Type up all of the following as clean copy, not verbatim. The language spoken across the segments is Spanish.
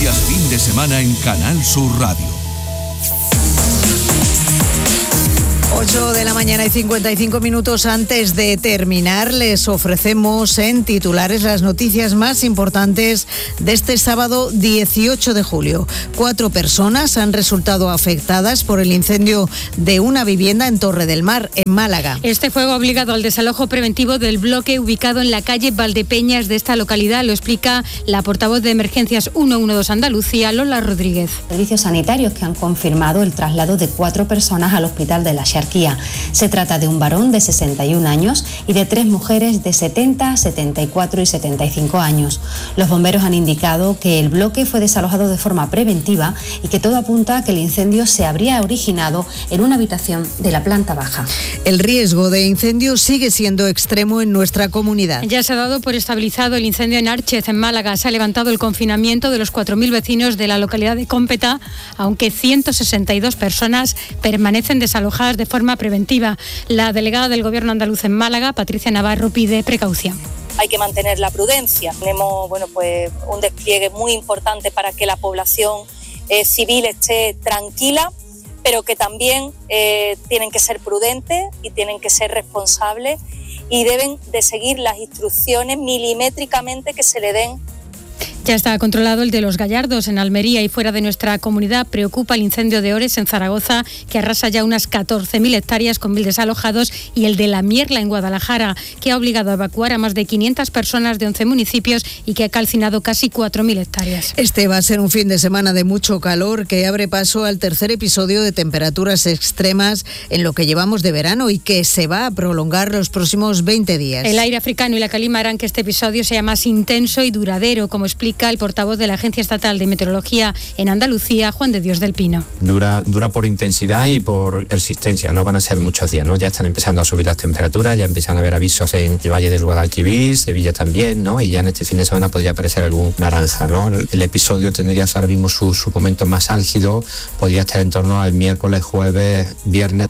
Noticias fin de semana en Canal Sur Radio. 8 de la mañana y 55 minutos. Antes de terminar, les ofrecemos en titulares las noticias más importantes de este sábado 18 de julio. 4 personas han resultado afectadas por el incendio de una vivienda en Torre del Mar, en Málaga. Este fuego ha obligado al desalojo preventivo del bloque ubicado en la calle Valdepeñas de esta localidad. Lo explica la portavoz de Emergencias 112 Andalucía, Lola Rodríguez. Servicios sanitarios que han confirmado el traslado de 4 personas al hospital de la Xarquía. Se trata de un varón de 61 años y de 3 mujeres de 70, 74 y 75 años. Los bomberos han indicado que el bloque fue desalojado de forma preventiva y que todo apunta a que el incendio se habría originado en una habitación de la planta baja. El riesgo de incendio sigue siendo extremo en nuestra comunidad. Ya se ha dado por estabilizado el incendio en Árchez, en Málaga. Se ha levantado el confinamiento de los 4.000 vecinos de la localidad de Cómpeta, aunque 162 personas permanecen desalojadas de forma preventiva. La delegada del Gobierno andaluz en Málaga, Patricia Navarro, pide precaución. Hay que mantener la prudencia. Tenemos un despliegue muy importante para que la población civil esté tranquila, pero que también tienen que ser prudentes y tienen que ser responsables y deben de seguir las instrucciones milimétricamente que se le den. Ya está controlado el de Los Gallardos, en Almería, y fuera de nuestra comunidad preocupa el incendio de Ores, en Zaragoza, que arrasa ya unas 14.000 hectáreas con 1.000 desalojados, y el de La Mierla, en Guadalajara, que ha obligado a evacuar a más de 500 personas de 11 municipios y que ha calcinado casi 4.000 hectáreas. Este va a ser un fin de semana de mucho calor que abre paso al tercer episodio de temperaturas extremas en lo que llevamos de verano y que se va a prolongar los próximos 20 días. El aire africano y la calima harán que este episodio sea más intenso y duradero, como explica el portavoz de la Agencia Estatal de Meteorología en Andalucía, Juan de Dios del Pino. Dura por intensidad y por persistencia, no van a ser muchos días, ¿no? Ya están empezando a subir las temperaturas, ya empiezan a haber avisos en el Valle del Guadalquivir, Sevilla también, ¿no? Y ya en este fin de semana podría aparecer algún naranja, ¿no? El episodio tendría ahora mismo su momento más álgido, podría estar en torno al miércoles, jueves, viernes,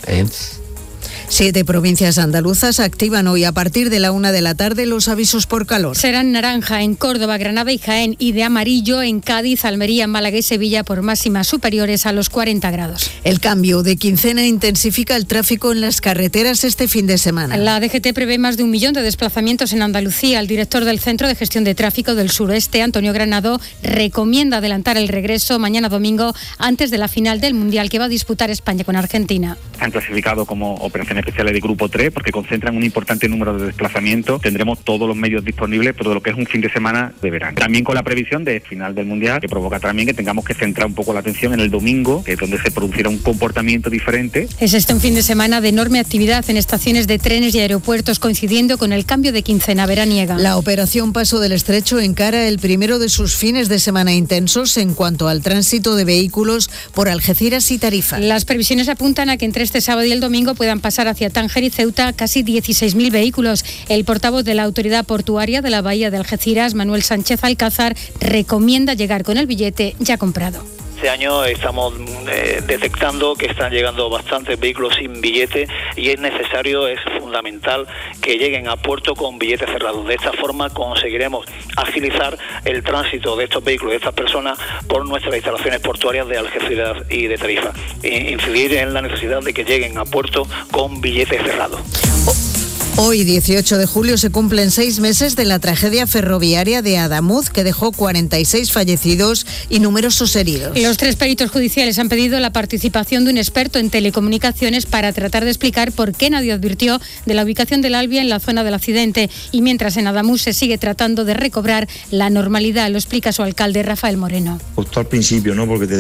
7 provincias andaluzas activan hoy a partir de la 1 de la tarde los avisos por calor. Serán naranja en Córdoba, Granada y Jaén, y de amarillo en Cádiz, Almería, Málaga y Sevilla por máximas superiores a los 40 grados. El cambio de quincena intensifica el tráfico en las carreteras este fin de semana. La DGT prevé más de 1 millón de desplazamientos en Andalucía. El director del Centro de Gestión de Tráfico del Suroeste, Antonio Granado, recomienda adelantar el regreso mañana domingo antes de la final del Mundial que va a disputar España con Argentina. Han clasificado como operaciones especiales de grupo 3 porque concentran un importante número de desplazamientos. Tendremos todos los medios disponibles por lo que es un fin de semana de verano. También con la previsión de final del Mundial, que provoca también que tengamos que centrar un poco la atención en el domingo, que es donde se producirá un comportamiento diferente. Es un fin de semana de enorme actividad en estaciones de trenes y aeropuertos, coincidiendo con el cambio de quincena veraniega. La operación Paso del Estrecho encara el primero de sus fines de semana intensos en cuanto al tránsito de vehículos por Algeciras y Tarifa. Las previsiones apuntan a que entre este sábado y el domingo puedan pasar hacia Tánger y Ceuta casi 16.000 vehículos. El portavoz de la Autoridad Portuaria de la Bahía de Algeciras, Manuel Sánchez Alcázar, recomienda llegar con el billete ya comprado. Este año estamos detectando que están llegando bastantes vehículos sin billete y es necesario, es fundamental que lleguen a puerto con billetes cerrados. De esta forma conseguiremos agilizar el tránsito de estos vehículos, de estas personas, por nuestras instalaciones portuarias de Algeciras y de Tarifa. Incidir en la necesidad de que lleguen a puerto con billetes cerrados. Hoy, 18 de julio, se cumplen 6 meses de la tragedia ferroviaria de Adamuz, que dejó 46 fallecidos y numerosos heridos. Los 3 peritos judiciales han pedido la participación de un experto en telecomunicaciones para tratar de explicar por qué nadie advirtió de la ubicación del Albia en la zona del accidente. Y mientras en Adamuz se sigue tratando de recobrar la normalidad, lo explica su alcalde, Rafael Moreno. Justo al principio, ¿no? Porque te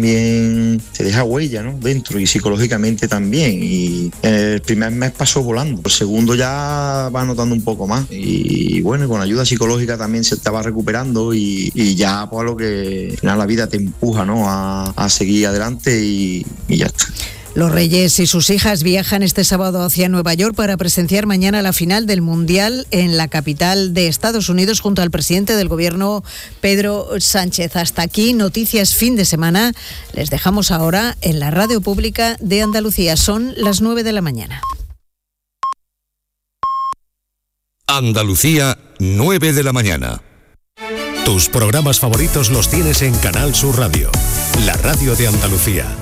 deja huella, ¿no? Dentro, y psicológicamente también. Y el primer mes pasó volando. El segundo ya va notando un poco más y bueno, con ayuda psicológica también se estaba recuperando y ya pues lo que al final la vida te empuja, ¿no? a seguir adelante y ya está. Los Reyes y sus hijas viajan este sábado hacia Nueva York para presenciar mañana la final del Mundial en la capital de Estados Unidos junto al presidente del Gobierno, Pedro Sánchez. Hasta aquí, noticias fin de semana. Les dejamos ahora en la radio pública de Andalucía. Son las 9 de la mañana. Andalucía, 9 de la mañana. Tus programas favoritos los tienes en Canal Sur Radio, la radio de Andalucía.